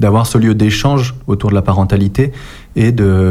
d'avoir ce lieu d'échange autour de la parentalité et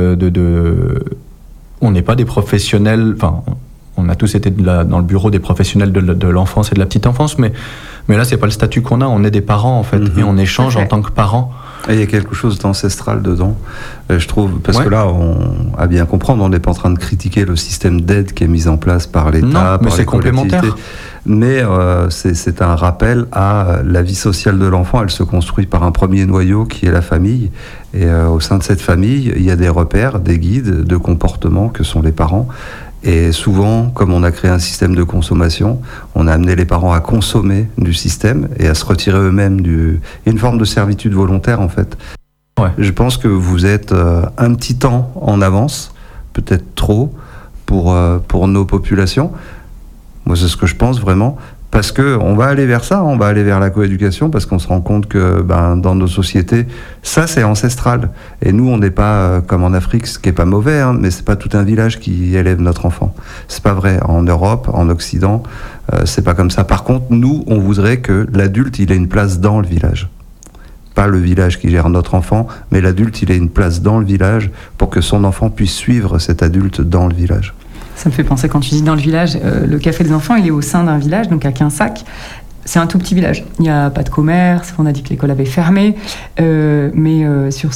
on n'est pas des professionnels, enfin, on a tous été dans le bureau des professionnels de l'enfance et de la petite enfance, mais là, c'est pas le statut qu'on a, on est des parents, en fait, et on échange en tant que parents. Et il y a quelque chose d'ancestral dedans, je trouve, parce que là, à bien comprendre, on n'est pas en train de critiquer le système d'aide qui est mis en place par l'État, par les collectivités. Mais c'est un rappel à la vie sociale de l'enfant. Elle se construit par un premier noyau qui est la famille. Et au sein de cette famille, il y a des repères, des guides de comportement que sont les parents. Et souvent, comme on a créé un système de consommation, on a amené les parents à consommer du système et à se retirer eux-mêmes Il y a une forme de servitude volontaire, en fait. Ouais. Je pense que vous êtes un petit temps en avance, peut-être trop, pour nos populations. Moi, c'est ce que je pense vraiment. Parce qu'on va aller vers ça, on va aller vers la coéducation, parce qu'on se rend compte que dans nos sociétés, ça c'est ancestral. Et nous, on n'est pas comme en Afrique, ce qui n'est pas mauvais, hein, mais c'est pas tout un village qui élève notre enfant. C'est pas vrai. En Europe, en Occident, c'est pas comme ça. Par contre, nous, on voudrait que l'adulte, il ait une place dans le village. Pas le village qui gère notre enfant, mais l'adulte, il ait une place dans le village pour que son enfant puisse suivre cet adulte dans le village. Ça me fait penser, quand tu dis dans le village, le café des enfants, il est au sein d'un village, donc à Quinsac. C'est un tout petit village. Il n'y a pas de commerce, on a dit que l'école avait fermé, mais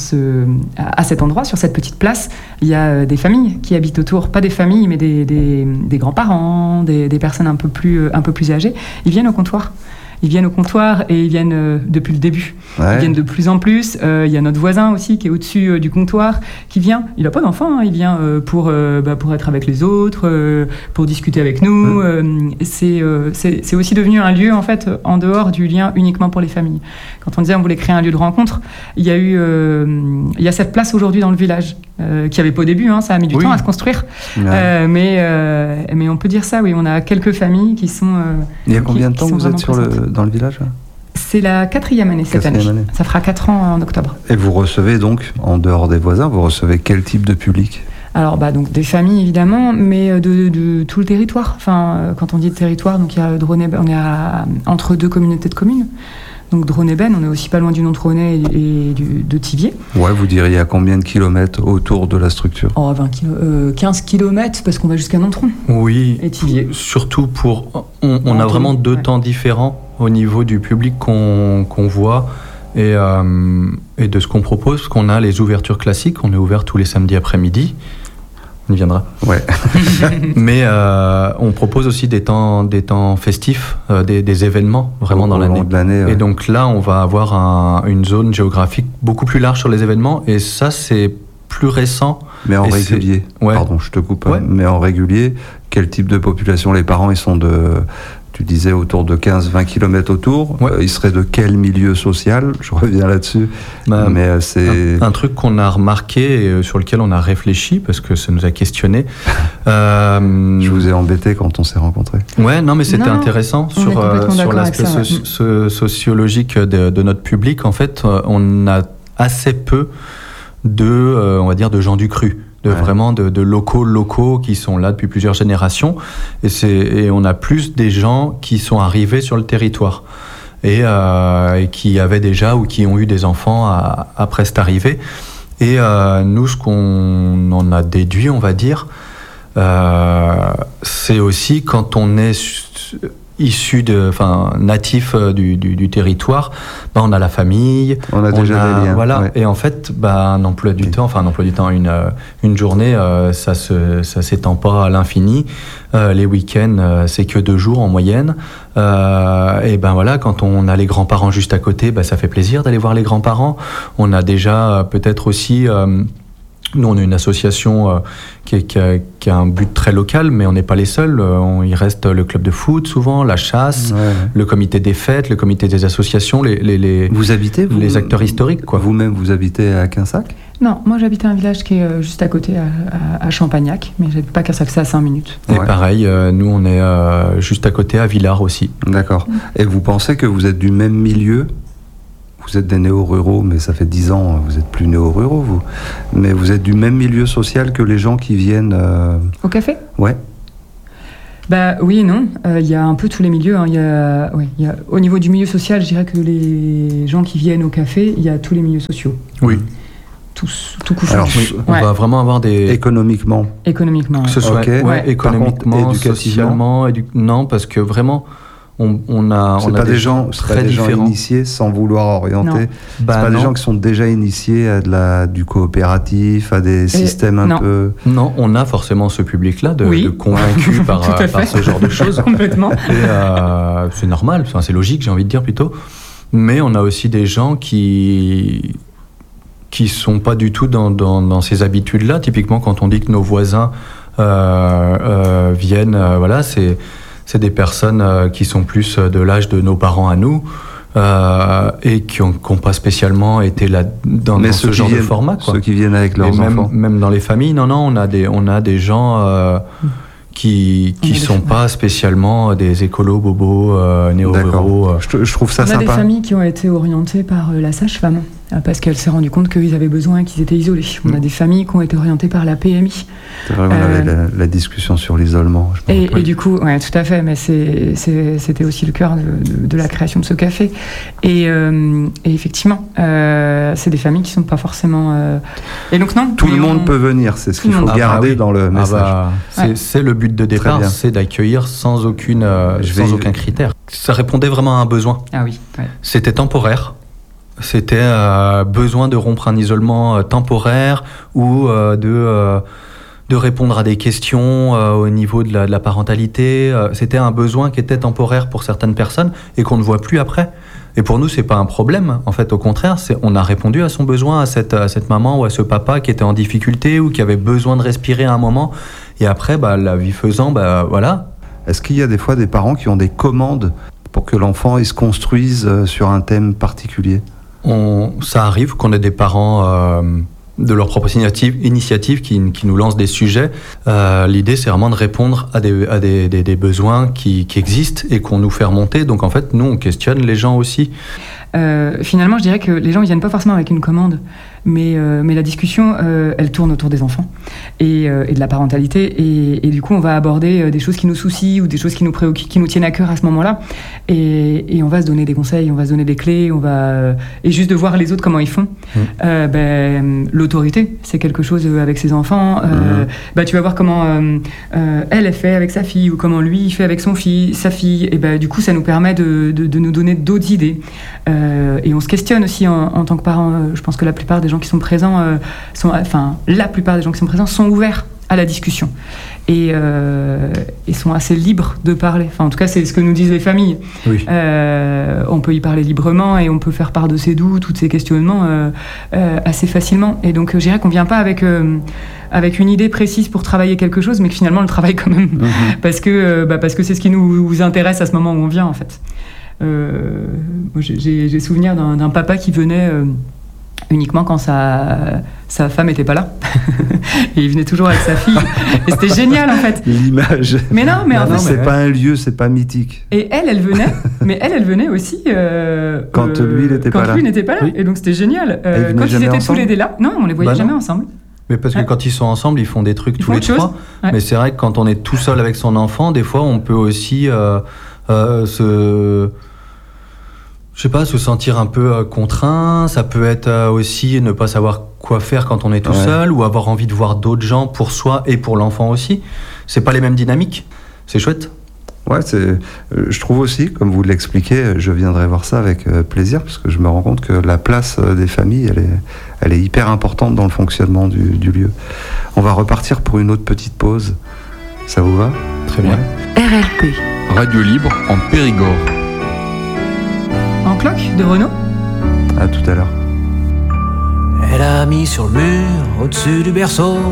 à cet endroit, sur cette petite place, il y a des familles qui habitent autour. Pas des familles, mais des grands-parents, des personnes un peu plus âgées. Ils viennent au comptoir. Ils viennent au comptoir et ils viennent depuis le début. Ouais. Ils viennent de plus en plus. Il y a notre voisin aussi qui est au-dessus du comptoir qui vient. Il n'a pas d'enfant, hein, il vient pour être avec les autres, pour discuter avec nous. C'est aussi devenu un lieu, en fait, en dehors du lien uniquement pour les familles. Quand on disait on voulait créer un lieu de rencontre, il y a cette place aujourd'hui dans le village qui n'y avait pas au début, hein, ça a mis du temps à se construire. Ouais. Mais on peut dire ça, oui, on a quelques familles qui sont... il y a combien de temps vous êtes dans le village, là ? C'est la 4e année cette année. Ça fera 4 ans en octobre. Et vous recevez donc, en dehors des voisins, vous recevez quel type de public ? Alors, donc des familles évidemment, mais de tout le territoire. Enfin, quand on dit territoire, donc il y a Dronay-Ben, on est entre 2 communautés de communes. Donc Dronay-Ben, on est aussi pas loin du Nont-Tronnay et de Thiviers. Ouais, vous diriez à combien de kilomètres autour de la structure ? 15 kilomètres, parce qu'on va jusqu'à Nontron. Oui, et Thiviers. Surtout on a vraiment 2 temps différents au niveau du public qu'on voit et de ce qu'on propose, parce qu'on a les ouvertures classiques, on est ouvert tous les samedis après-midi. On y viendra. Ouais. Mais on propose aussi des temps festifs, des événements vraiment dans l'année. Ouais. Et donc là, on va avoir une zone géographique beaucoup plus large sur les événements. Et ça, c'est plus récent. Mais en régulier. Ouais. Pardon, je te coupe. Ouais. Mais en régulier, quel type de population les parents, ils sont de... Tu disais autour de 15-20 km autour. Ouais. Ils seraient de quel milieu social ? Je reviens là-dessus. Mais c'est... Un truc qu'on a remarqué et sur lequel on a réfléchi, parce que ça nous a questionné. Je vous ai embêté quand on s'est rencontrés. Ouais, non, mais c'était intéressant sur l'aspect sociologique de notre public. En fait, on a assez peu on va dire, de gens du cru. Vraiment de locaux qui sont là depuis plusieurs générations, et on a plus des gens qui sont arrivés sur le territoire et qui avaient déjà ou qui ont eu des enfants après cette arrivée. Et nous, ce qu'on en a déduit, on va dire, c'est aussi quand on est issu natif du territoire, on a la famille, on a déjà des liens. Voilà. Ouais. Et en fait, un emploi du temps, une journée, ça s'étend pas à l'infini. Les week-ends, c'est que 2 jours en moyenne. Et voilà, quand on a les grands-parents juste à côté, ça fait plaisir d'aller voir les grands-parents. On a déjà peut-être aussi... Nous, on est une association qui a un but très local, mais on n'est pas les seuls. Il reste le club de foot, souvent, la chasse, le comité des fêtes, le comité des associations, Vous habitez, les acteurs historiques, quoi. Vous-même, vous habitez à Quinsac ? Non, moi j'habite à un village qui est juste à côté, à Champagnac, mais j'habite pas à Quinsac, c'est à 5 minutes. Et pareil, nous on est juste à côté, à Villars aussi. D'accord. Et vous pensez que vous êtes du même milieu ? Vous êtes des néo-ruraux, mais ça fait 10 ans, vous n'êtes plus néo-ruraux, vous. Mais vous êtes du même milieu social que les gens qui viennent... Au café ? Ouais. Oui et non. Il y a un peu tous les milieux. Hein. Il y a, au niveau du milieu social, je dirais que les gens qui viennent au café, il y a tous les milieux sociaux. Oui. Tous, tout couchant. Alors, on va vraiment avoir des... Économiquement, que ce soit économiquement, contre, socialement... Non, parce que vraiment... On a des gens initiés sans vouloir orienter. C'est pas des gens qui sont déjà initiés à du coopératif, à des systèmes un peu. Non, on a forcément ce public-là de convaincus par ce genre de choses. Complètement. Et c'est normal, c'est logique, j'ai envie de dire plutôt. Mais on a aussi des gens qui sont pas du tout dans ces habitudes-là. Typiquement, quand on dit que nos voisins viennent, c'est des personnes qui sont plus de l'âge de nos parents à nous et qui n'ont pas spécialement été là dans ce genre de format. Quoi. Ceux qui viennent avec leurs enfants. Même dans les familles, on a des gens qui sont pas spécialement des écolos bobos néo-ruraux. Je trouve ça sympa. On a des familles qui ont été orientées par la sage-femme parce qu'elle s'est rendue compte qu'ils avaient besoin et qu'ils étaient isolés. On a des familles qui ont été orientées par la PMI. C'est vrai, on avait la discussion sur l'isolement. Et du coup, tout à fait, mais c'était aussi le cœur de la création de ce café. Et effectivement, c'est des familles qui ne sont pas forcément... Et donc non. Tout le monde peut venir, c'est ce qu'il faut garder dans le message. C'est le but de départ, c'est d'accueillir sans aucun critère. Ça répondait vraiment à un besoin. Ah oui. Ouais. C'était temporaire. C'était besoin de rompre un isolement temporaire ou de répondre à des questions au niveau de la parentalité. C'était un besoin qui était temporaire pour certaines personnes et qu'on ne voit plus après. Et pour nous, c'est pas un problème. En fait, au contraire, on a répondu à son besoin, à cette maman ou à ce papa qui était en difficulté ou qui avait besoin de respirer à un moment. Et après, la vie faisant, voilà. Est-ce qu'il y a des fois des parents qui ont des commandes pour que l'enfant il se construise sur un thème particulier ? Ça arrive qu'on ait des parents de leur propre initiative qui nous lancent des sujets. L'idée, c'est vraiment de répondre à des besoins qui existent et qu'on nous fait remonter. Donc en fait, nous, on questionne les gens aussi. Finalement, je dirais que les gens ne viennent pas forcément avec une commande, mais la discussion, elle tourne autour des enfants et de la parentalité. Et du coup, on va aborder des choses qui nous soucient ou des choses qui nous préoccupent, qui nous tiennent à cœur à ce moment-là. Et on va se donner des conseils, on va se donner des clés, et juste de voir les autres comment ils font. L'autorité, c'est quelque chose avec ses enfants. Tu vas voir comment elle fait avec sa fille ou comment lui il fait avec sa fille. Et du coup, ça nous permet de nous donner d'autres idées. Et on se questionne aussi en tant que parents. Je pense que la plupart des gens qui sont présents sont ouverts à la discussion et sont assez libres de parler. Enfin, en tout cas, c'est ce que nous disent les familles. Oui. On peut y parler librement et on peut faire part de ses doutes, tous ces questionnements assez facilement. Et donc, je dirais qu'on vient pas avec une idée précise pour travailler quelque chose, mais que finalement, on le travaille quand même parce que c'est ce qui nous intéresse à ce moment où on vient, en fait. Moi, j'ai souvenir d'un papa qui venait uniquement quand sa femme n'était pas là. Et il venait toujours avec sa fille. Et c'était génial, en fait. L'image. Mais non, mais en fait... c'est pas un lieu, c'est pas mythique. Et elle venait. Mais elle venait aussi... quand lui, il n'était pas là. Quand lui n'était pas là. Oui. Et donc, c'était génial. Quand ils étaient tous les deux là... Non, on les voyait jamais ensemble. Mais parce que quand ils sont ensemble, ils font des trucs tous les trois. Ouais. Mais c'est vrai que quand on est tout seul avec son enfant, des fois, on peut aussi se sentir un peu contraint. Ça peut être aussi ne pas savoir quoi faire quand on est tout seul ou avoir envie de voir d'autres gens pour soi et pour l'enfant aussi. C'est pas les mêmes dynamiques. C'est chouette. Ouais, je trouve aussi, comme vous l'expliquez, je viendrai voir ça avec plaisir parce que je me rends compte que la place des familles, elle est hyper importante dans le fonctionnement du lieu. On va repartir pour une autre petite pause. Ça vous va ? Très bien. RLP. Radio libre en Périgord. En cloque de Renaud. À tout à l'heure. Elle a mis sur le mur, au-dessus du berceau,